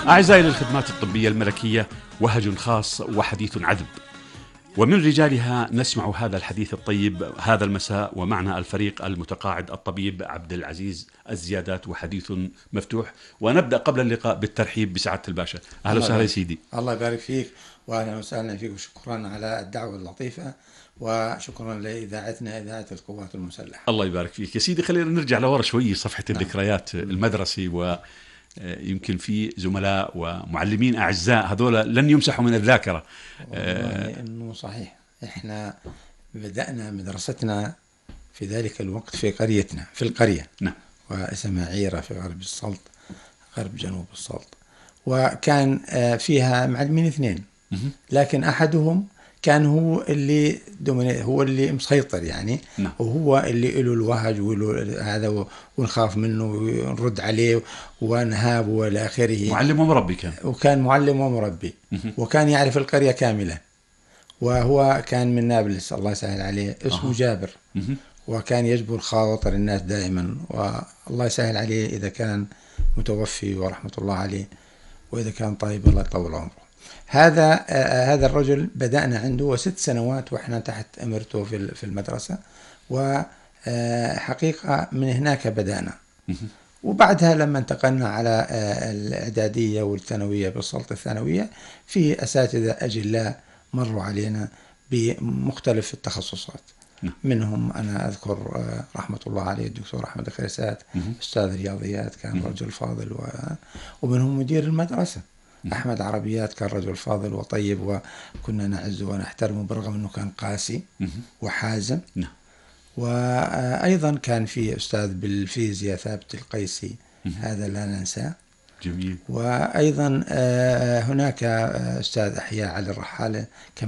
أعزائي للخدمات الطبية الملكية، وهج خاص وحديث عذب، ومن رجالها نسمع هذا الحديث الطيب هذا المساء، ومعنا الفريق المتقاعد الطبيب عبد العزيز الزيادات، وحديث مفتوح. ونبدأ قبل اللقاء بالترحيب بسعادة الباشا. أهلا وسهلا سيدي. الله يبارك فيك، وأهلا وسهلا فيك، وشكرا على الدعوة اللطيفة، وشكرا لإذاعتنا إذاعة القوات المسلحة. الله يبارك فيك يا سيدي. خلينا نرجع لورا شوي صفحة الذكريات المدرسي، ويمكن في زملاء ومعلمين أعزاء هذول لن يمسحوا من الذاكرة. إنه صحيح، إحنا بدأنا مدرستنا في ذلك الوقت في قريتنا، في القرية، نعم، واسمها عيرة في غرب السلط، غرب جنوب السلط، وكان فيها معلمين اثنين، لكن أحدهم كان هو اللي مسيطر يعني. نعم. وهو اللي له الوهج وله هذا، ونخاف منه ونرد عليه ونهاب والى اخره. معلم ومربي كان، وكان معلم ومربي، وكان يعرف القرية كاملة. وهو كان من نابلس، الله يسهل عليه، اسمه جابر. وكان يجبر خواطر الناس دائما، والله يسهل عليه إذا كان متوفي ورحمة الله عليه، وإذا كان طيب الله يطول عمره. هذا الرجل بدأنا عنده 6 سنوات وإحنا تحت أمرته في المدرسة، وحقيقة من هناك بدأنا. وبعدها لما انتقلنا على الإعدادية والثانوية بالسلطة الثانوية، في أساتذة أجلاء مروا علينا بمختلف التخصصات. منهم أنا أذكر رحمة الله عليه الدكتور أحمد الخريسات، أستاذ رياضيات، كان رجل فاضل، ومنهم مدير المدرسة أحمد عربيات، كان رجل فاضل وطيب، وكنا نعزه ونحترمه بالرغم أنه كان قاسي وحازم. وأيضا كان في أستاذ بالفيزياء ثابت القيسي، هذا لا ننساه. جميل. وأيضا هناك أستاذ أحياء علي الرحالة